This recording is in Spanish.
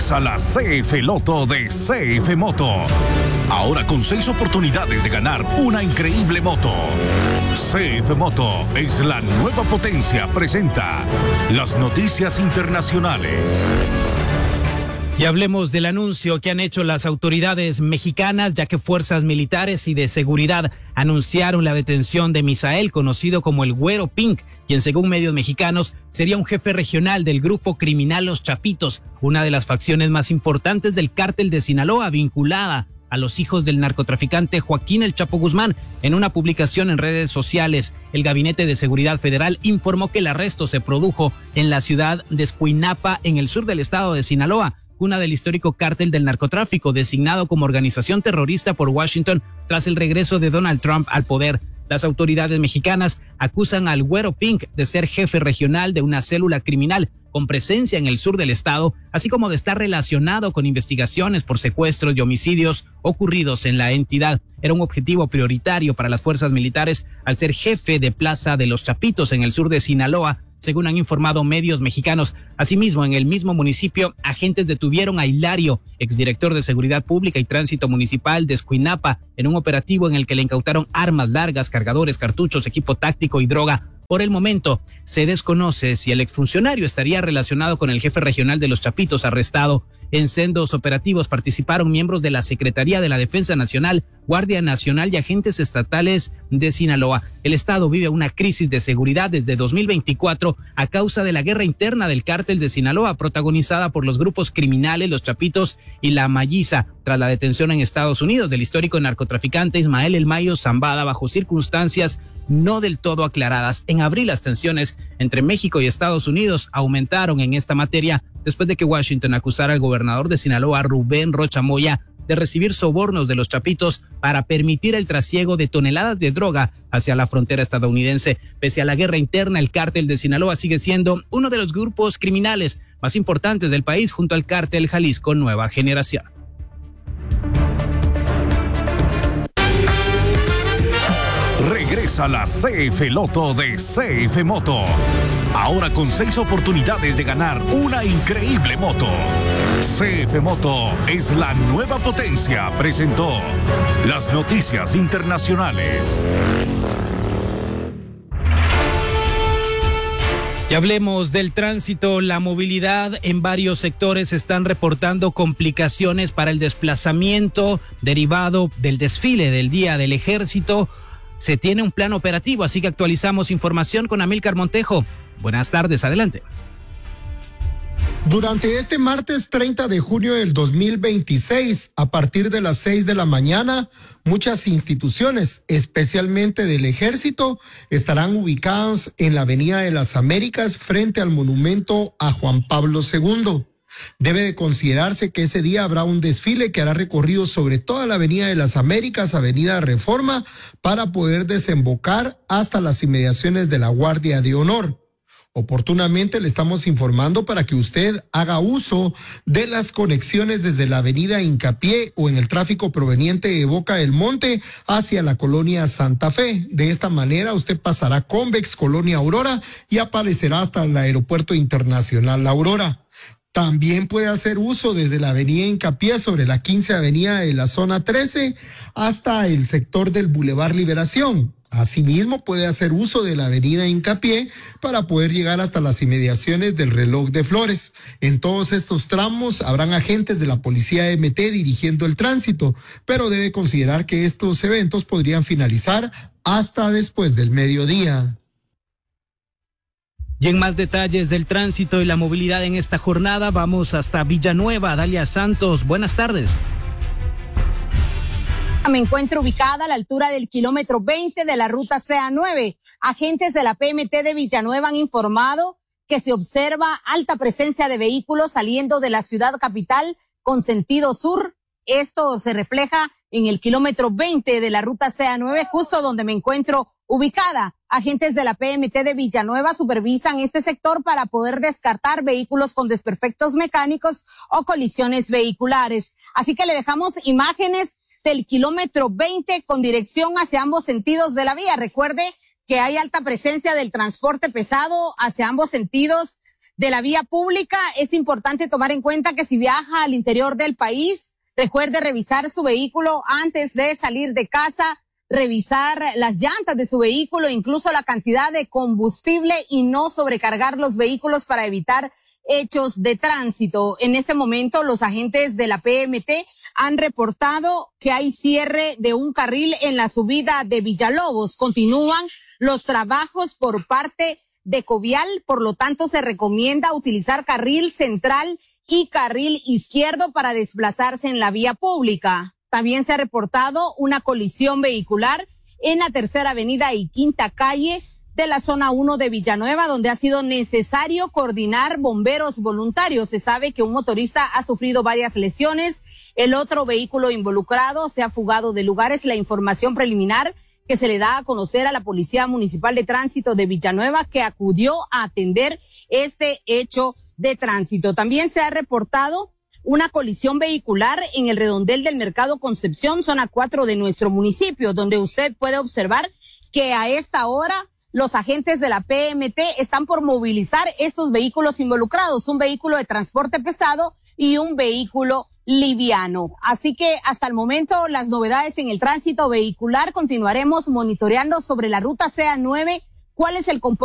Regresa la CF Loto de CF Moto. Ahora con 6 oportunidades de ganar una increíble moto. CF Moto es la nueva potencia. Presenta las noticias internacionales. Y hablemos del anuncio que han hecho las autoridades mexicanas, ya que fuerzas militares y de seguridad anunciaron la detención de Misael, conocido como el Güero Pink, quien según medios mexicanos sería un jefe regional del grupo criminal Los Chapitos, una de las facciones más importantes del cártel de Sinaloa, vinculada a los hijos del narcotraficante Joaquín El Chapo Guzmán. En una publicación en redes sociales, el Gabinete de Seguridad Federal informó que el arresto se produjo en la ciudad de Escuinapa, en el sur del estado de Sinaloa, cuna del histórico cártel del narcotráfico, designado como organización terrorista por Washington tras el regreso de Donald Trump al poder. Las autoridades mexicanas acusan al Güero Pink de ser jefe regional de una célula criminal con presencia en el sur del estado, así como de estar relacionado con investigaciones por secuestros y homicidios ocurridos en la entidad. Era un objetivo prioritario para las fuerzas militares al ser jefe de Plaza de los Chapitos en el sur de Sinaloa, según han informado medios mexicanos. Asimismo, en el mismo municipio, agentes detuvieron a Hilario, exdirector de Seguridad Pública y Tránsito Municipal de Escuinapa, en un operativo en el que le incautaron armas largas, cargadores, cartuchos, equipo táctico y droga. Por el momento, se desconoce si el exfuncionario estaría relacionado con el jefe regional de Los Chapitos arrestado. En sendos operativos participaron miembros de la Secretaría de la Defensa Nacional, Guardia Nacional y agentes estatales de Sinaloa. El estado vive una crisis de seguridad desde 2024 a causa de la guerra interna del cártel de Sinaloa, protagonizada por los grupos criminales Los Chapitos y La Malliza, tras la detención en Estados Unidos del histórico narcotraficante Ismael El Mayo Zambada bajo circunstancias no del todo aclaradas. En abril, las tensiones entre México y Estados Unidos aumentaron en esta materia después de que Washington acusara al gobernador de Sinaloa, Rubén Rocha Moya, de recibir sobornos de Los Chapitos para permitir el trasiego de toneladas de droga hacia la frontera estadounidense. Pese a la guerra interna, el cártel de Sinaloa sigue siendo uno de los grupos criminales más importantes del país, junto al cártel Jalisco Nueva Generación. Regresa la CF Loto de CF Moto. Ahora con 6 oportunidades de ganar una increíble moto. CF Moto es la nueva potencia. Presentó las noticias internacionales. Y hablemos del tránsito. La movilidad en varios sectores están reportando complicaciones para el desplazamiento derivado del desfile del Día del Ejército. Se tiene un plan operativo, así que actualizamos información con Amílcar Montejo. Buenas tardes, adelante. Durante este martes 30 de junio del 2026, a partir de las 6 de la mañana, muchas instituciones, especialmente del Ejército, estarán ubicadas en la Avenida de las Américas frente al monumento a Juan Pablo II. Debe de considerarse que ese día habrá un desfile que hará recorrido sobre toda la Avenida de las Américas, Avenida Reforma, para poder desembocar hasta las inmediaciones de la Guardia de Honor. Oportunamente le estamos informando para que usted haga uso de las conexiones desde la Avenida Hincapié o en el tráfico proveniente de Boca del Monte hacia la colonia Santa Fe. De esta manera usted pasará Convex, Colonia Aurora, y aparecerá hasta el Aeropuerto Internacional La Aurora. También puede hacer uso desde la Avenida Hincapié sobre la 15 Avenida de la Zona 13 hasta el sector del Boulevard Liberación. Asimismo, puede hacer uso de la Avenida Hincapié para poder llegar hasta las inmediaciones del Reloj de Flores. En todos estos tramos habrán agentes de la Policía MT dirigiendo el tránsito, pero debe considerar que estos eventos podrían finalizar hasta después del mediodía. Y en más detalles del tránsito y la movilidad en esta jornada, vamos hasta Villanueva. Dalia Santos, buenas tardes. Me encuentro ubicada a la altura del kilómetro 20 de la ruta CA9. Agentes de la PMT de Villanueva han informado que se observa alta presencia de vehículos saliendo de la ciudad capital con sentido sur. Esto se refleja en el kilómetro 20 de la ruta CA9, justo donde me encuentro ubicada. Agentes de la PMT de Villanueva supervisan este sector para poder descartar vehículos con desperfectos mecánicos o colisiones vehiculares. Así que le dejamos imágenes del kilómetro 20 con dirección hacia ambos sentidos de la vía. Recuerde que hay alta presencia del transporte pesado hacia ambos sentidos de la vía pública. Es importante tomar en cuenta que si viaja al interior del país, recuerde revisar su vehículo antes de salir de casa, revisar las llantas de su vehículo, incluso la cantidad de combustible y no sobrecargar los vehículos para evitar hechos de tránsito. En este momento, los agentes de la PMT han reportado que hay cierre de un carril en la subida de Villalobos. Continúan los trabajos por parte de Covial, por lo tanto se recomienda utilizar carril central y carril izquierdo para desplazarse en la vía pública. También se ha reportado una colisión vehicular en la Tercera Avenida y Quinta Calle de la zona 1 de Villanueva, donde ha sido necesario coordinar bomberos voluntarios. Se sabe que un motorista ha sufrido varias lesiones. El otro vehículo involucrado se ha fugado de lugar. Es la información preliminar que se le da a conocer a la Policía Municipal de Tránsito de Villanueva, que acudió a atender este hecho de tránsito. También se ha reportado una colisión vehicular en el redondel del Mercado Concepción, zona 4 de nuestro municipio, donde usted puede observar que a esta hora los agentes de la PMT están por movilizar estos vehículos involucrados, un vehículo de transporte pesado y un vehículo liviano. Así que hasta el momento las novedades en el tránsito vehicular. Continuaremos monitoreando sobre la ruta CA9 cuál es el comportamiento